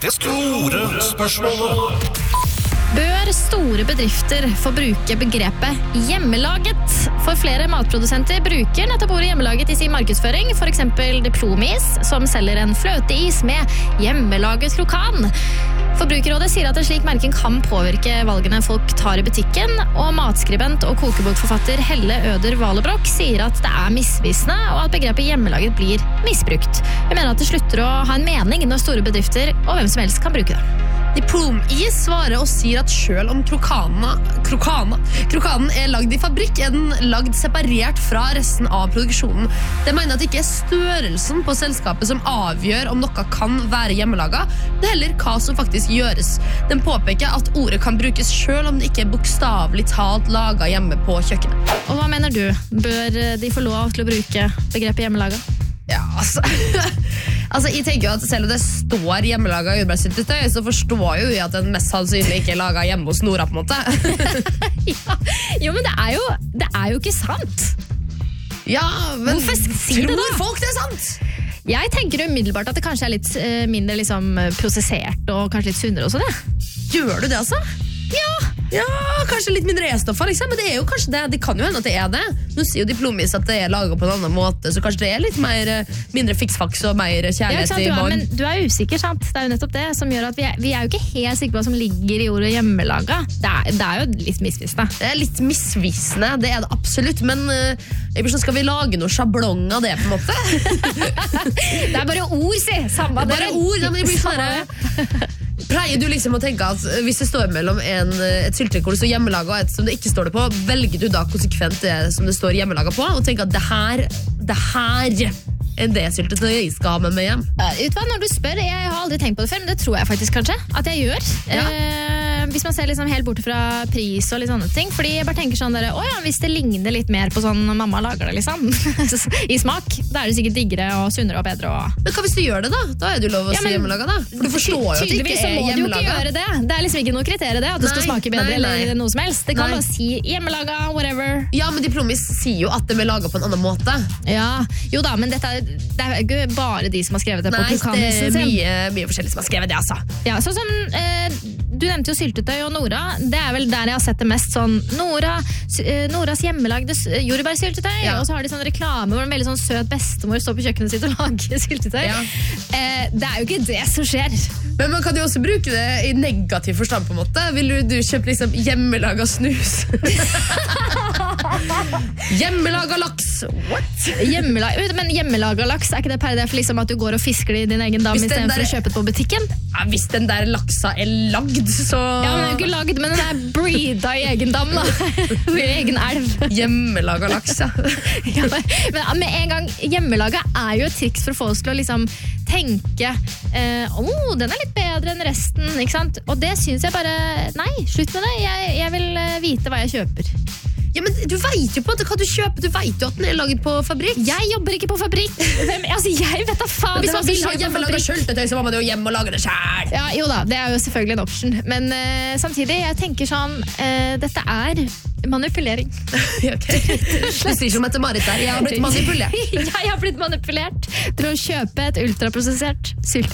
Det store spørsmålet. Bør store bedrifter få bruke begrepet hjemmelaget? For flere matprodusenter bruker nettopp ordet hjemmelaget i sin markedsføring, for eksempel Diplomis, som selger en fløteis med hjemmelaget krokan. Forbrukerrådet sier at en slik merking kan påvirke valgene folk tar i butikken, og matskribent og kokebokforfatter Helle Øder Valebrokk sier at det er misvisende, og at begrepet hjemmelaget blir misbrukt. Hun mener at det slutter å ha en mening når store bedrifter og hvem som helst kan bruke det. Diplomis svarer og sier at selv om krokanen er lagd i fabrikk, er den lagd separert fra resten av produksjonen. Det mener at det ikke er størrelsen på selskapet som avgjør om noe kan være hjemmelaget, det er heller hva som faktisk gjøres. Den påpeker at ordet kan brukes selv om det ikke er bokstavelig talt laget hjemme på kjøkkenet. Og hva mener du? Bør de få lov til å bruke begrepet hjemmelaget? Ja, altså, jeg tenker jo at selv om det står hjemmelaget jordbærsyltetøy, så forstår jo jeg at den mest sannsynlig ikke er laget hjemme hos Nora, på en måte. Ja, jo, men det er jo ikke sant. Ja, men hvorfor sier det da? Tror folk det er sant? Jeg tenker umiddelbart at det kanskje er litt mindre liksom, prosessert og kanskje litt sunnere også det. Gjør du det altså? Ja, kanskje litt mindre E-stoffer, liksom. Men det er jo kanskje det. Det kan jo hende at det er det. Nå sier jo Diplomis at det er laget på en annen måte, så kanskje det er litt mindre fiksfaks og mer kjærlighet i bånd. Men du er usikker, sant? Det er jo nettopp det som gjør at vi er jo ikke helt sikre på hva som ligger i ordet hjemmelaga. Det er jo litt misvisende. Det er litt misvisende, det er det absolutt, men skal vi lage noe sjablong av det, på en måte? Det er bare ord, si! Samme det er bare ord, men det blir sånn. Pleier du liksom å tenke at hvis det står mellom et syltetøy hvor det står hjemmelaget og et som det ikke står det på, velger du da konsekvent det som det står hjemmelaget på, og tenker at det her er det syltetøyet jeg skal ha med meg hjem? Når du spør, jeg har aldri tenkt på det før, men det tror jeg faktisk kanskje at jeg gjør. Ja. Hvis man ser liksom helt bort fra pris og litt sånne ting, fordi jeg bare tenker sånn der, hvis det ligner litt mer på sånn mamma lager det liksom, i smak, da er det sikkert diggere og sunnere og bedre. Men hva hvis du gjør det da? Da er det jo lov å si hjemmelaget da. For du forstår jo at det ikke er hjemmelaget. Må du ikke gjøre det. Det er liksom ikke noe kriterium det, at det skal smake bedre eller noe som helst. Det kan bare si hjemmelaget, whatever. Ja, men Diplomis sier jo at det er laget på en annen måte. Ja, jo da, men det er ikke bare de som har skrevet det på krokanisen sin. Nei, det er mye forskjellig som har skrevet det, altså. Ja, sånn som du nevnte jo syltetøy og Nora. Det er vel der jeg har sett det mest sånn Noras hjemmelagde jordbærsyltetøy. Ja. Og så har de sånn reklame hvor en veldig sånn søt bestemor står på kjøkkenet sitt og lager syltetøy. Ja. Det er jo ikke det som skjer. Men man kan jo også bruke det i negativ forstand, på en måte. Vil du kjøpe liksom hjemmelaga snus? Hjemmelaga laks. What? Men hjemmelaga laks, er ikke det per def liksom at du går og fisker det i din egen dam i stedet for å kjøpe det på butikken? Ja, hvis den der laksa er lagd, så... Ja, men den er jo ikke lagd, men den er breeda i egen dam, da. I egen elv. Hjemmelaga laks, ja. Ja, men med en gang, hjemmelaga er jo et triks for å få oss til å liksom tenke den er litt bedre enn resten, ikke sant? Og det synes jeg bare, nei, slutt med det. Jeg vil vite hva jeg kjøper. Ja, men du vet jo på hva du kjøper. Du vet jo at den er laget på fabrikk. Jeg jobber ikke på fabrikk. Jeg vet da faen. Hvis man vil ha hjemmelaget syltetøy, så må man jo hjem og lage det selv. Ja, jo da, det er jo selvfølgelig en option. Men samtidig, jeg tenker sånn, dette er manipulering. Okay. Du sier som etter Marit der. Jeg har blitt manipulert. Jeg har blitt manipulert til å kjøpe et ultraprosessert syltetøy.